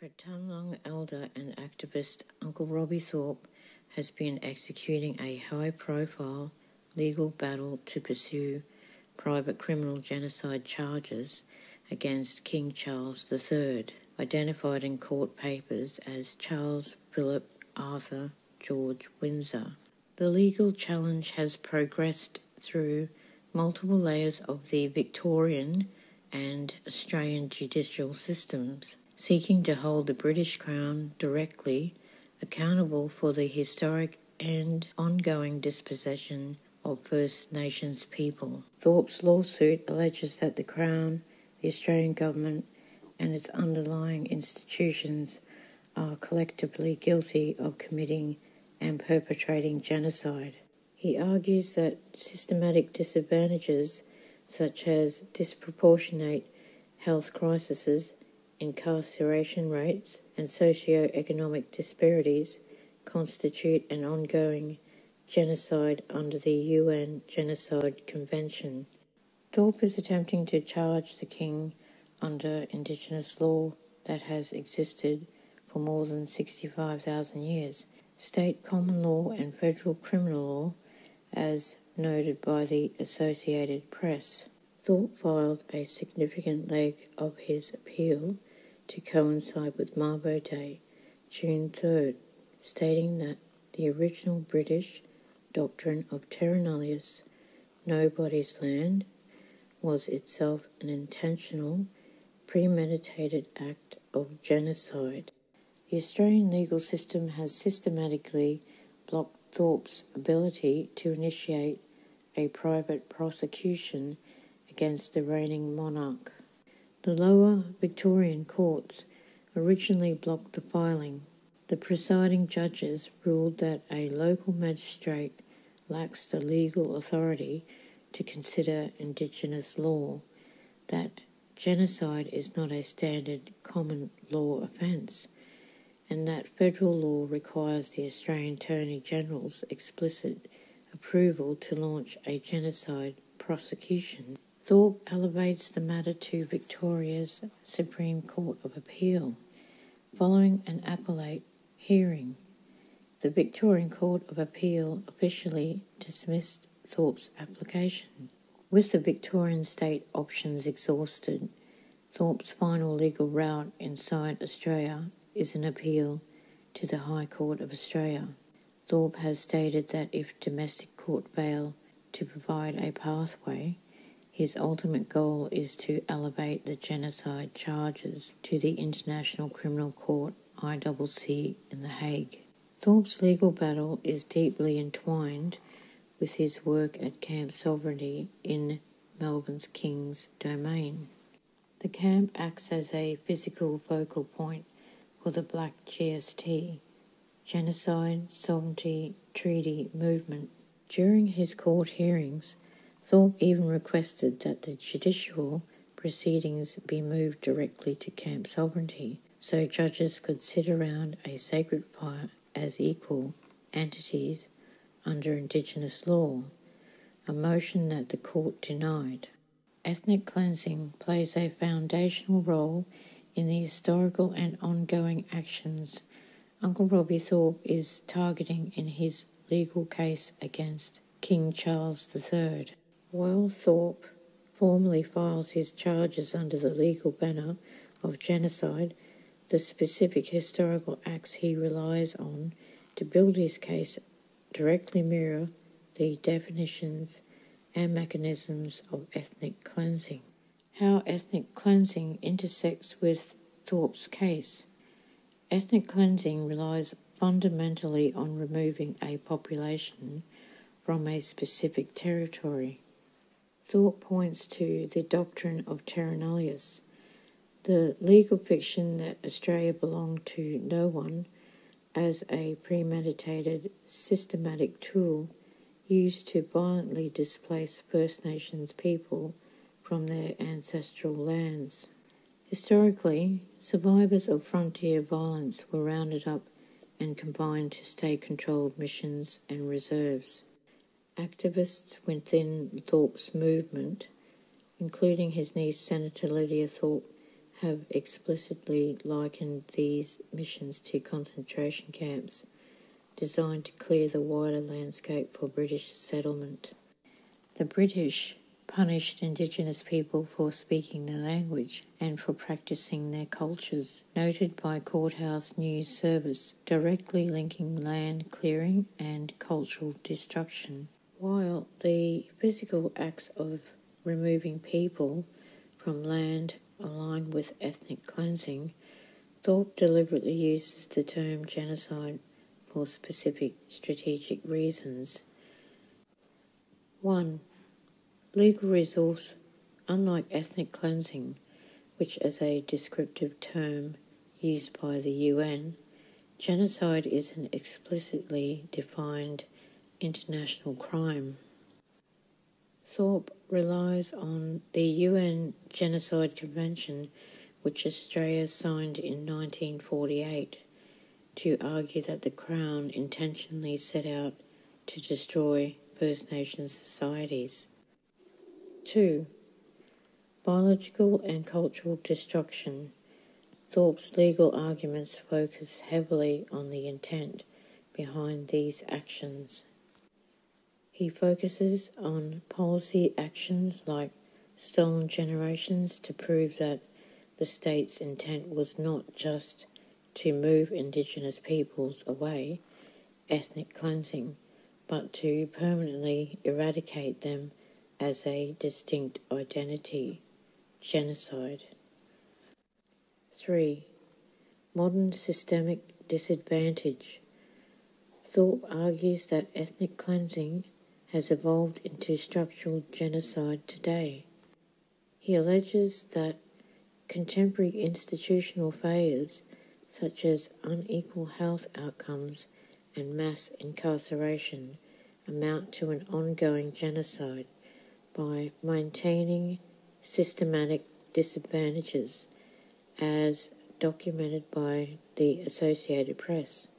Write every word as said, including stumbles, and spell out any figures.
Cratunlung elder and activist Uncle Robbie Thorpe has been executing a high-profile legal battle to pursue private criminal genocide charges against King Charles the Third, identified in court papers as Charles Philip Arthur George Windsor. The legal challenge has progressed through multiple layers of the Victorian and Australian judicial systems, seeking to hold the British Crown directly accountable for the historic and ongoing dispossession of First Nations people. Thorpe's lawsuit alleges that the Crown, the Australian Government and its underlying institutions are collectively guilty of committing and perpetrating genocide. He argues that systematic disadvantages such as disproportionate health crises, incarceration rates and socio-economic disparities constitute an ongoing genocide under the U N Genocide Convention. Thorpe is attempting to charge the King under Indigenous law that has existed for more than sixty-five thousand years, state common law and federal criminal law, as noted by the Associated Press. Thorpe filed a significant leg of his appeal to coincide with Mabo Day, June third, stating that the original British doctrine of terra nullius, nobody's land, was itself an intentional, premeditated act of genocide. The Australian legal system has systematically blocked Thorpe's ability to initiate a private prosecution against the reigning monarch. The lower Victorian courts originally blocked the filing. The presiding judges ruled that a local magistrate lacks the legal authority to consider Indigenous law, that genocide is not a standard common law offence, and that federal law requires the Australian Attorney-General's explicit approval to launch a genocide prosecution. Thorpe elevates the matter to Victoria's Supreme Court of Appeal. Following an appellate hearing, the Victorian Court of Appeal officially dismissed Thorpe's application. With the Victorian state options exhausted, Thorpe's final legal route inside Australia is an appeal to the High Court of Australia. Thorpe has stated that if domestic court fail to provide a pathway, his ultimate goal is to elevate the genocide charges to the International Criminal Court, I C C, in The Hague. Thorpe's legal battle is deeply entwined with his work at Camp Sovereignty in Melbourne's King's Domain. The camp acts as a physical focal point for the Black G S T, Genocide Sovereignty Treaty movement. During his court hearings, Thorpe even requested that the judicial proceedings be moved directly to Camp Sovereignty so judges could sit around a sacred fire as equal entities under Indigenous law, a motion that the court denied. Ethnic cleansing plays a foundational role in the historical and ongoing actions Uncle Robbie Thorpe is targeting in his legal case against King Charles the Third. While Thorpe formally files his charges under the legal banner of genocide, the specific historical acts he relies on to build his case directly mirror the definitions and mechanisms of ethnic cleansing. How ethnic cleansing intersects with Thorpe's case. Ethnic cleansing relies fundamentally on removing a population from a specific territory. Thorpe points to the doctrine of terra nullius, the legal fiction that Australia belonged to no one, as a premeditated, systematic tool used to violently displace First Nations people from their ancestral lands. Historically, survivors of frontier violence were rounded up and confined to state-controlled missions and reserves. Activists within Thorpe's movement, including his niece Senator Lydia Thorpe, have explicitly likened these missions to concentration camps designed to clear the wider landscape for British settlement. The British punished Indigenous people for speaking their language and for practicing their cultures, noted by Courthouse News Service, directly linking land clearing and cultural destruction. While the physical acts of removing people from land align with ethnic cleansing, Thorpe deliberately uses the term genocide for specific strategic reasons. one. Legal resource. Unlike ethnic cleansing, which is a descriptive term used by the U N, genocide is an explicitly defined international crime. Thorpe relies on the U N Genocide Convention, which Australia signed in nineteen forty-eight, to argue that the Crown intentionally set out to destroy First Nations societies. two. Biological and cultural destruction. Thorpe's legal arguments focus heavily on the intent behind these actions. He focuses on policy actions like stolen generations to prove that the state's intent was not just to move Indigenous peoples away, ethnic cleansing, but to permanently eradicate them as a distinct identity, genocide. three. Modern systemic disadvantage. Thorpe argues that ethnic cleansing has evolved into structural genocide today. He alleges that contemporary institutional failures, such as unequal health outcomes and mass incarceration, amount to an ongoing genocide by maintaining systematic disadvantages, as documented by the Associated Press.